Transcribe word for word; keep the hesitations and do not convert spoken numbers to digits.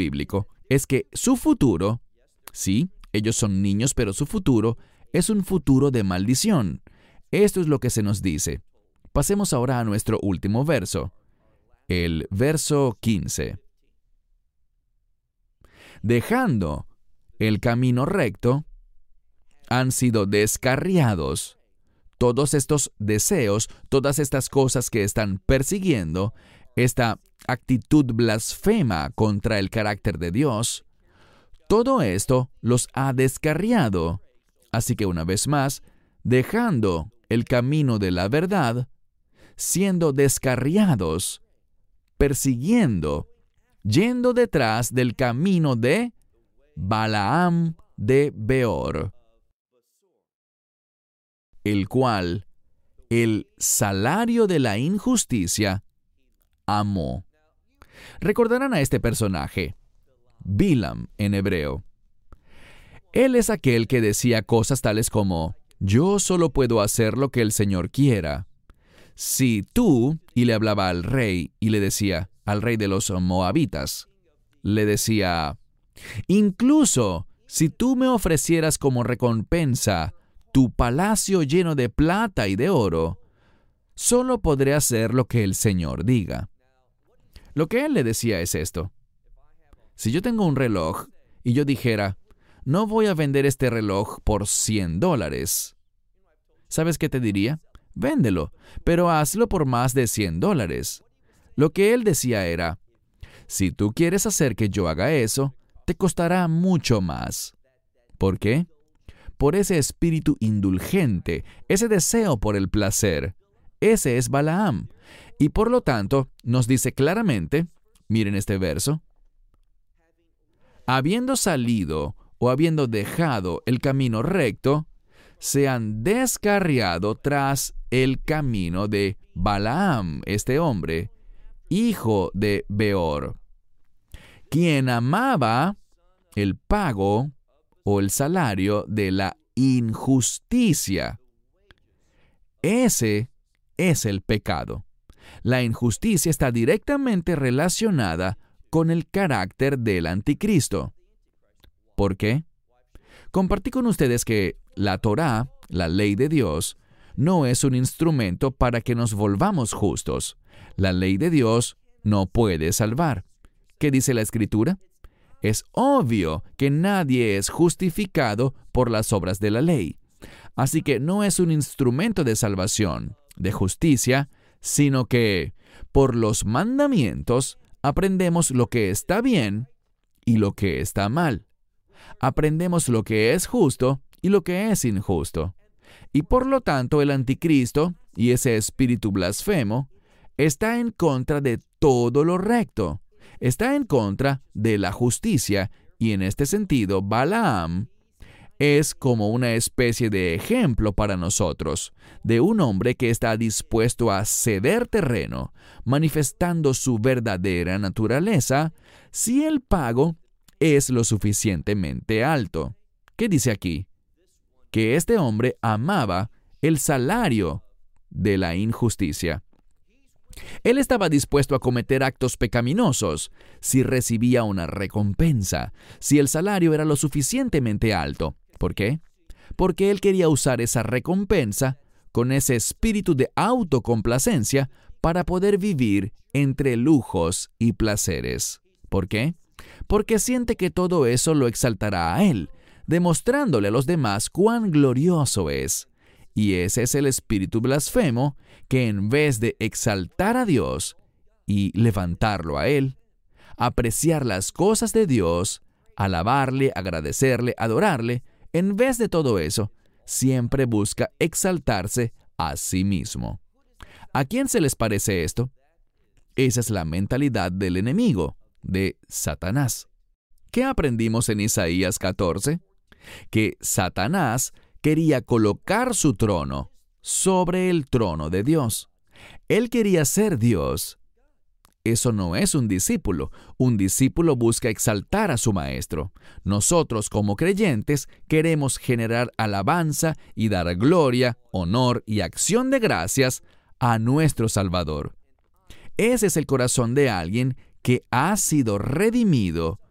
bíblico es que su futuro, sí, ellos son niños, pero su futuro es un futuro de maldición. Esto es lo que se nos dice. Pasemos ahora a nuestro último verso, el verso quince. Dejando el camino recto, han sido descarriados. Todos estos deseos, todas estas cosas que están persiguiendo, esta actitud blasfema contra el carácter de Dios, todo esto los ha descarriado. Así que una vez más, dejando el camino de la verdad, siendo descarriados, persiguiendo, yendo detrás del camino de Balaam de Beor, el cual el salario de la injusticia amó. Recordarán a este personaje, Bilam en hebreo. Él es aquel que decía cosas tales como, yo solo puedo hacer lo que el Señor quiera. Si tú, y le hablaba al rey, y le decía, al rey de los moabitas, le decía, incluso si tú me ofrecieras como recompensa tu palacio lleno de plata y de oro, solo podré hacer lo que el Señor diga. Lo que él le decía es esto. Si yo tengo un reloj y yo dijera, no voy a vender este reloj por cien dólares, ¿sabes qué te diría? Véndelo, pero hazlo por más de cien dólares. Lo que él decía era, si tú quieres hacer que yo haga eso, te costará mucho más. ¿Por qué? Por ese espíritu indulgente, ese deseo por el placer. Ese es Balaam. Y por lo tanto, nos dice claramente, miren este verso, habiendo salido o habiendo dejado el camino recto, se han descarriado tras el camino de Balaam, este hombre, hijo de Beor, quien amaba el pago o el salario de la injusticia. Ese es el pecado. La injusticia está directamente relacionada con el carácter del anticristo. ¿Por qué? Compartí con ustedes que la Torá, la ley de Dios, no es un instrumento para que nos volvamos justos. La ley de Dios no puede salvar. ¿Qué dice la Escritura? Es obvio que nadie es justificado por las obras de la ley. Así que no es un instrumento de salvación, de justicia, sino que por los mandamientos aprendemos lo que está bien y lo que está mal. Aprendemos lo que es justo y lo que es injusto. Y por lo tanto el anticristo y ese espíritu blasfemo está en contra de todo lo recto. Está en contra de la justicia y en este sentido Balaam es como una especie de ejemplo para nosotros, de un hombre que está dispuesto a ceder terreno, manifestando su verdadera naturaleza, si el pago es lo suficientemente alto. ¿Qué dice aquí? Que este hombre amaba el salario de la injusticia. Él estaba dispuesto a cometer actos pecaminosos si recibía una recompensa, si el salario era lo suficientemente alto. ¿Por qué? Porque él quería usar esa recompensa con ese espíritu de autocomplacencia para poder vivir entre lujos y placeres. ¿Por qué? Porque siente que todo eso lo exaltará a él, demostrándole a los demás cuán glorioso es. Y ese es el espíritu blasfemo que en vez de exaltar a Dios y levantarlo a Él, apreciar las cosas de Dios, alabarle, agradecerle, adorarle, en vez de todo eso, siempre busca exaltarse a sí mismo. ¿A quién se les parece esto? Esa es la mentalidad del enemigo, de Satanás. ¿Qué aprendimos en Isaías catorce? Que Satanás quería colocar su trono sobre el trono de Dios. Él quería ser Dios. Eso no es un discípulo. Un discípulo busca exaltar a su maestro. Nosotros, como creyentes, queremos generar alabanza y dar gloria, honor y acción de gracias a nuestro Salvador. Ese es el corazón de alguien que ha sido redimido